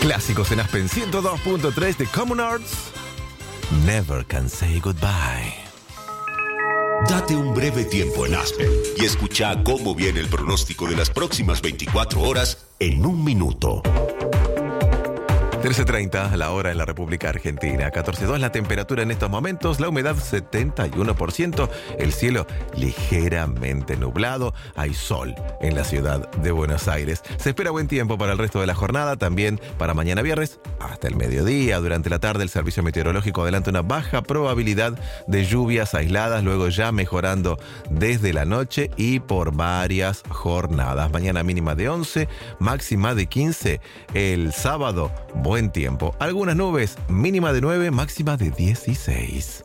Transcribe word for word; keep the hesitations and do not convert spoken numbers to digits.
Clásicos en Aspen ciento dos punto tres de Common Arts. Never Can Say Goodbye. Date un breve tiempo en Aspen y escucha cómo viene el pronóstico de las próximas veinticuatro horas en un minuto. trece treinta, la hora en la República Argentina. catorce dos la temperatura en estos momentos. La humedad setenta y uno por ciento. El cielo ligeramente nublado. Hay sol en la ciudad de Buenos Aires. Se espera buen tiempo para el resto de la jornada. También para mañana viernes hasta el mediodía. Durante la tarde el Servicio Meteorológico adelanta una baja probabilidad de lluvias aisladas. Luego ya mejorando desde la noche y por varias jornadas. Mañana mínima de once, máxima de quince. El sábado buen tiempo. Algunas nubes, mínima de nueve, máxima de dieciséis.